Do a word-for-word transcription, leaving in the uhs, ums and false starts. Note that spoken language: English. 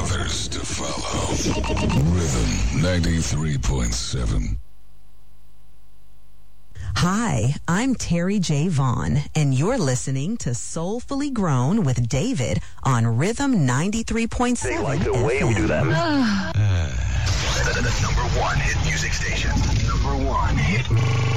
others to follow. Rhythm ninety-three point seven. Hi, I'm Terry J. Vaughn, and you're listening to Soulfully Grown with David on Rhythm ninety-three point seven. They like the way we do that. The number one hit music station. Number one hit